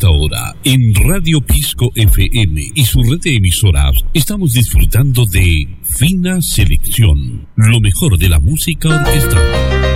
esta hora, en Radio Pisco FM y su red de emisoras, estamos disfrutando de Fina Selección, lo mejor de la música orquestal.